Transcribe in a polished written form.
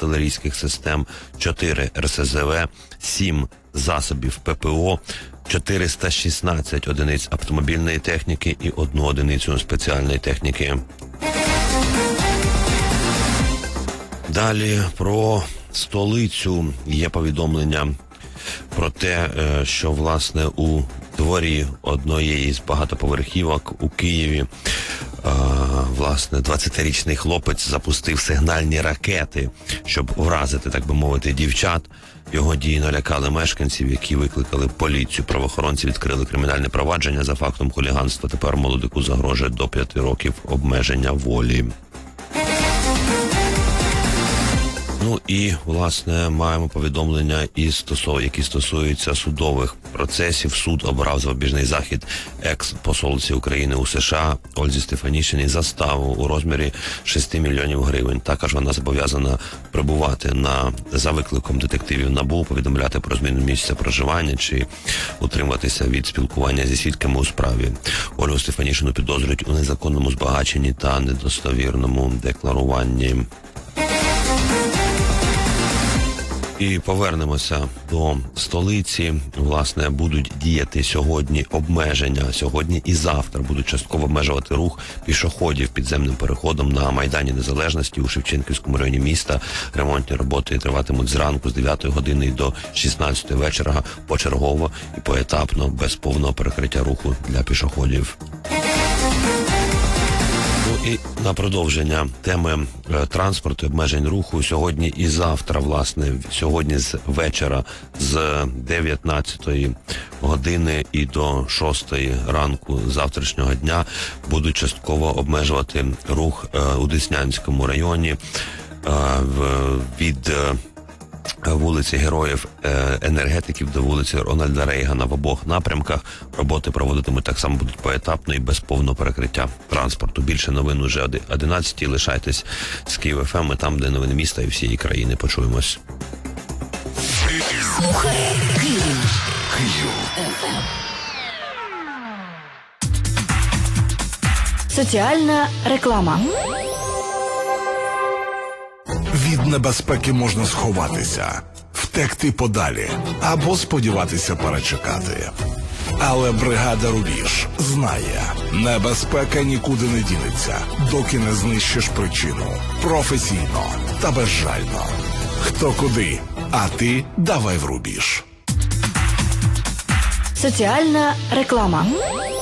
артилерійських систем, 4 РСЗВ, 7 засобів ППО, 416 одиниць автомобільної техніки і 1 одиницю спеціальної техніки. Далі про столицю є повідомлення про те, що, власне, у дворі однієї з багатоповерхівок у Києві, власне, 20-річний хлопець запустив сигнальні ракети, щоб вразити, так би мовити, дівчат. Його дії налякали мешканців, які викликали поліцію. Правоохоронці відкрили кримінальне провадження за фактом хуліганства. Тепер молодику загрожує до 5 років обмеження волі. Ну і, власне, маємо повідомлення, які стосуються судових процесів. Суд обрав запобіжний захід екс-посолці України у США Ользі Стефанішиній заставу у розмірі 6 мільйонів гривень. Також вона зобов'язана прибувати за викликом детективів НАБУ, повідомляти про зміну місця проживання чи утримуватися від спілкування зі свідками у справі. Ольгу Стефанішину підозрюють у незаконному збагаченні та недостовірному декларуванні. І повернемося до столиці. Власне, будуть діяти сьогодні обмеження. Сьогодні і завтра будуть частково обмежувати рух пішоходів підземним переходом на Майдані Незалежності у Шевченківському районі міста. Ремонтні роботи триватимуть зранку з 9 години до 16 вечора почергово і поетапно, без повного перекриття руху для пішоходів. І на продовження теми транспорту, обмежень руху, сьогодні і завтра, власне, сьогодні з вечора з 19-ї години і до 6-ї ранку завтрашнього дня будуть частково обмежувати рух у Деснянському районі від вулиці Героїв Енергетиків до вулиці Рональда Рейгана в обох напрямках. Роботи проводитимуть так само, будуть поетапно і без повного перекриття транспорту. Більше новин уже 11-й. Лишайтесь з Київ ФМ, ми там, де новини міста і всієї країни. Почуємось. Соціальна реклама. Від небезпеки можна сховатися, втекти подалі або сподіватися перечекати. Але бригада «Рубіж» знає, небезпека нікуди не дінеться, доки не знищиш причину. Професійно та безжально. Хто куди, а ти давай в рубіж. Соціальна реклама.